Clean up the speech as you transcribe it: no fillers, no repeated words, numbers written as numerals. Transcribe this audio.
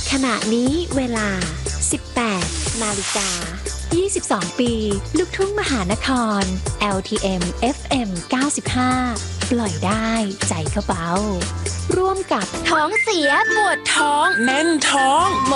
ขณะนี้เวลา 18 นาฬิกา 22 ปี ลูกทุ่งมหานคร LTM FM 95 ปล่อยได้ใจเขาเบาร่วมกับท้องเสียปวดท้องแน่นท้อง